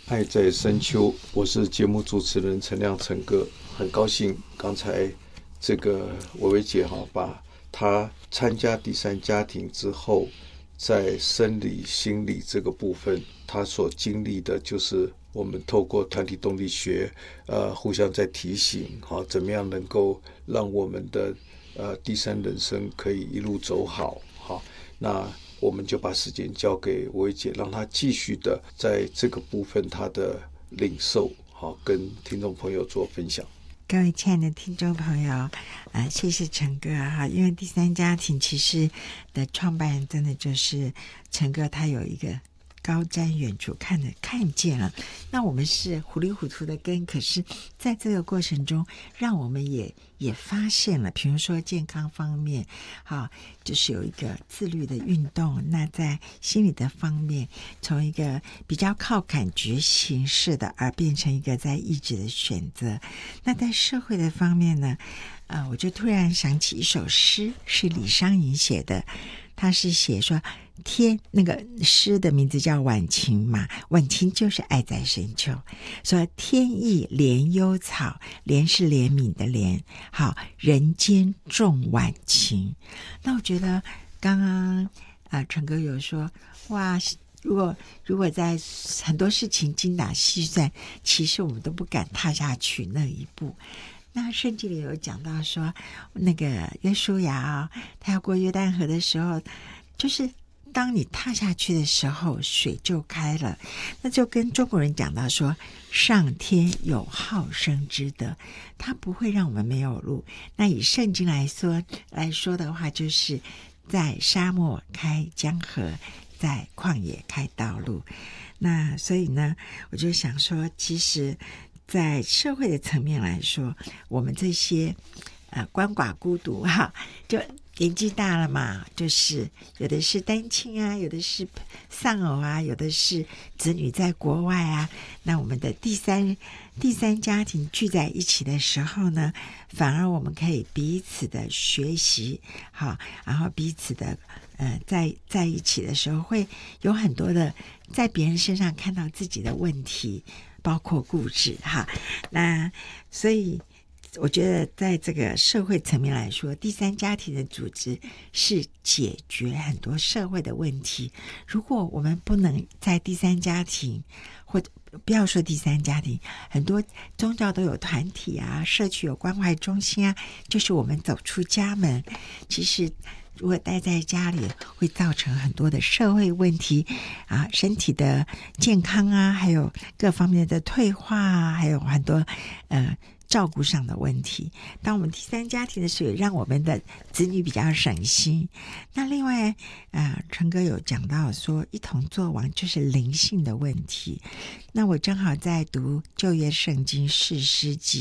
爱在深秋，我是节目主持人陈亮陈哥，很高兴刚才这个薇薇姐把她参加第三家庭之后，在生理心理这个部分，她所经历的就是我们透过团体动力学，互相在提醒，怎么样能够让我们的第三人生可以一路走好，那我们就把时间交给薇姐，让她继续的在这个部分她的领受，跟听众朋友做分享。 各位亲爱的听众朋友，谢谢陈哥哈，因为第三家庭其实的创办人真的就是陈哥，他有一个高瞻远瞩看见了，那我们是糊里糊涂的跟，可是在这个过程中让我们也发现了，比如说健康方面就是有一个自律的运动，那在心理的方面从一个比较靠感觉形式的而变成一个在意志的选择，那在社会的方面呢，我就突然想起一首诗，是李商隐写的，他是写说那个诗的名字叫晚晴嘛，晚晴就是爱在深秋，说天意怜幽草，怜是怜悯的怜，好，人间重晚晴。那我觉得刚刚陈哥有说，哇，如果在很多事情精打细算，其实我们都不敢踏下去那一步。那圣经里有讲到说，那个约书亚他要过约旦河的时候，就是当你踏下去的时候，水就开了。那就跟中国人讲到说，上天有好生之德，他不会让我们没有路。那以圣经来说的话，就是在沙漠开江河，在旷野开道路。那所以呢，我就想说，其实在社会的层面来说，我们这些鳏寡孤独就年纪大了嘛，就是有的是单亲有的是丧偶有的是子女在国外那我们的第三家庭聚在一起的时候呢，反而我们可以彼此的学习然后彼此的在一起的时候，会有很多的在别人身上看到自己的问题，包括固执那所以我觉得在这个社会层面来说，第三家庭的组织是解决很多社会的问题。如果我们不能在第三家庭，或不要说第三家庭，很多宗教都有团体社区有关怀中心就是我们走出家门，其实如果待在家里会造成很多的社会问题身体的健康还有各方面的退化还有很多照顾上的问题。当我们第三家庭的时候，也让我们的子女比较省心。那另外陈哥有讲到说，一同作王就是灵性的问题。那我正好在读旧约圣经士师记